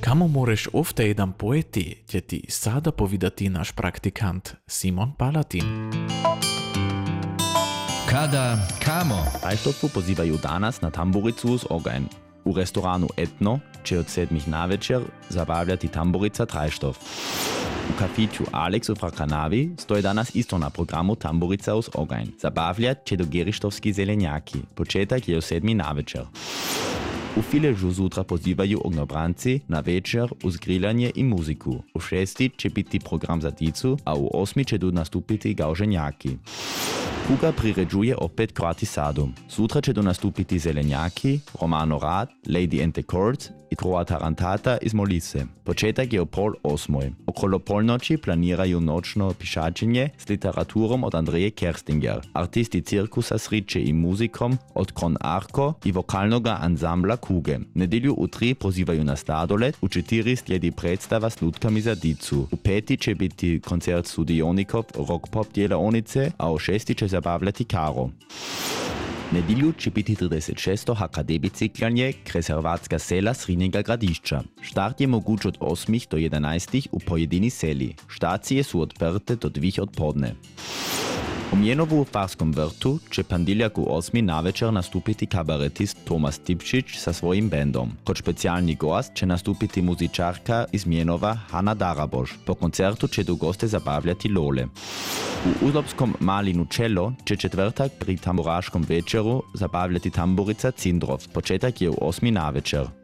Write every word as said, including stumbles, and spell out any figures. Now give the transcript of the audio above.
Kamo moreš ofte jedan poeti, će ti sada povidati naš praktikant Simon Palatin. Kada, kamo? Trajštofku pozivaju danas na tamburicu uz oganj. U restoranu Etno će od sedmih navečer zabavljati tamburica Trajštof. U kafiću Alex u Frakanavi stoji danas isto na programu tamburica uz oganj. Zabavljat će do gerištovski zelenjaki. Početak je od sedmi navečer. U Filežu zutra pozivaju ognjobranci na večer uz griljanje i muziku. U šesti će biti program za dicu, a u osmi će tu nastupiti gauženjaki. Kuga priređuje opet Kroati Sadum. Sutra će tu nastupiti Zelenjaki, Romano Rad, Lady and the Courts i Trova Tarantata iz Molise. Početak je o pol osmoj. Okolo polnoći planiraju nočno pišačenje s literaturom od Andreje Kerstinger, artisti cirkusa s riče i muzikom od Kron Arko i vokalnoga ansambla Kuge. Nedjelju u tri pozivaju na sladoled, u četiri slijedi predstava s lutkami za dicu. U peti će biti koncert Studionikov rock-pop djeloonice, a u šesti će zabavljati Karo. Nedjelju će biti trideset šesto H K D bicikljanje krez Hrvatska sela Srinjega gradišća. Štart je moguć od osmih do jedanajstih u pojedini seli. Štacije su odprte do dvih odpodne. U Mjenovu u Farskom vrtu će pandiljak u osmi navečer nastupiti kabaretist Tomas Tipšić sa svojim bendom. Kod specijalni gost će nastupiti muzičarka iz Mjenova Hana Daraboš. Po koncertu će tu goste zabavljati Lole. U Uzlopskom Malinu Čelo će četvrtak pri tamburaškom večeru zabavljati tamburica Cindrov. Početak je u osmi navečer.